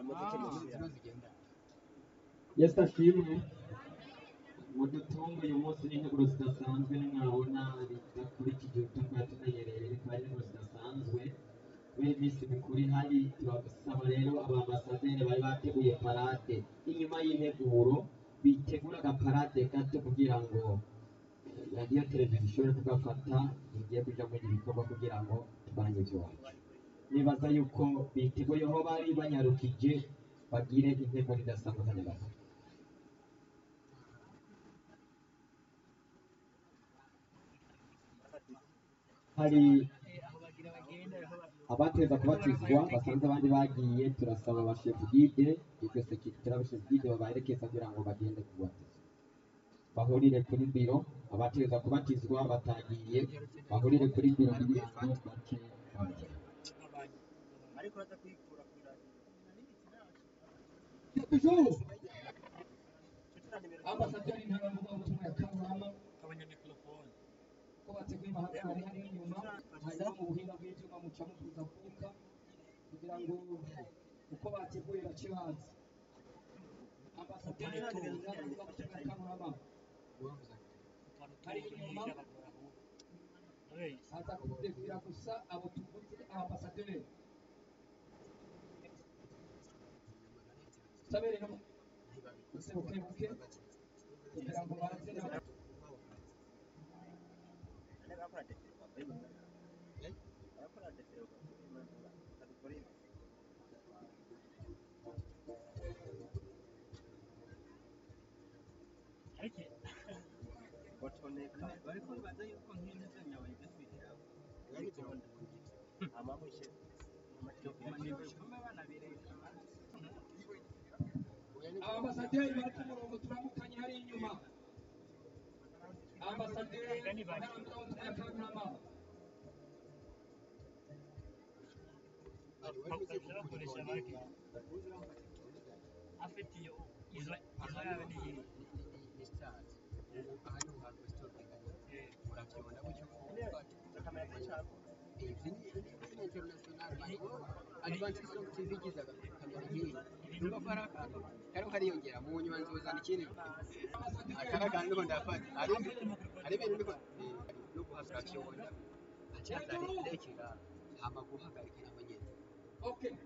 Yesu ashimwe. Mudutunga uyu munsi n'integuro zidasanzwe nimwabona bidakurikije uko twari tumenyereye, ariko ari integuro zidasanzwe kubera iminsi mikuru ihari. Turasaba rero abambasaderi bari bateguye parade inyuma y'integuro bitegura agaparade gato kugira ngo radiyo televiziyo ishobore kugafata igiye kuja muri ibi bikorwa kugira ngo tubanye iwacu. Nibaza yuko biteguye aho bari banyarukije bagire integuro idasanzwe hano gato. Hari abateza kubatizwa basanze abandi bagiye, turasaba abashefu gide iryo sekirite abashefu gide babaherekeza kugira ngo bagende kubatizwa, bahurire kuri biro. Abateza kubatizwa batagiye bahurire kuri biro kugira ngo bace babatizwa. Ambasaderi ntabavuga ubutumwa yakamama ko bateguye bahagara hari inyuma, hanyuma mu buhinga bw'ibyuma muca muvuza kuka kugira ngo uko bateguye bace baza. Ambasaderi ntabavuga ubutumwa yakamama hari inyuma, aza kudefira gusa abo tuvuze ambasaderi sabere no buke kugira ngo baze nabo ambasaderi bari ku murongo turamukanye hari inyuma. Ambasaderi ntabavuga ubutumwa yakamama kariho kariyongera mu nyuma nzozana ikindi akaraganira ngo ndafata ari ibintu no guhagarika wenda acyazari rekera hama guhagarika nabo nyene. Okay.